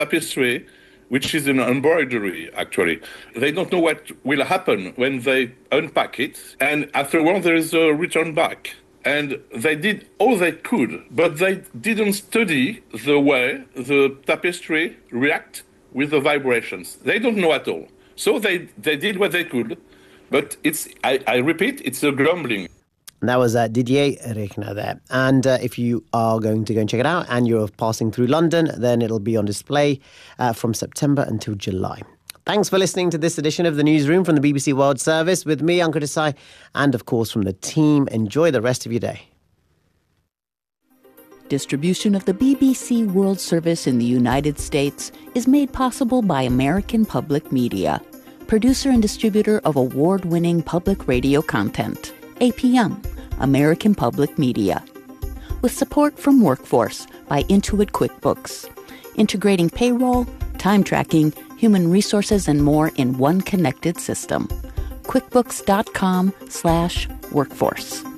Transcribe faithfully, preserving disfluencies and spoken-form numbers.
tapestry, which is an embroidery, actually. They don't know what will happen when they unpack it, and afterward there is a return back. And they did all they could, but they didn't study the way the tapestry react with the vibrations. They don't know at all. So they, they did what they could, but it's, I, I repeat, it's a grumbling. That was uh, Didier Rechner there. And uh, if you are going to go and check it out and you're passing through London, then it'll be on display uh, from September until July. Thanks for listening to this edition of The Newsroom from the B B C World Service with me, Ankur Desai, and of course from the team. Enjoy the rest of your day. Distribution of the B B C World Service in the United States is made possible by American Public Media, producer and distributor of award-winning public radio content. A P M, American Public Media. With support from Workforce by Intuit QuickBooks, integrating payroll, time tracking, human resources, and more in one connected system. QuickBooks.com slash workforce.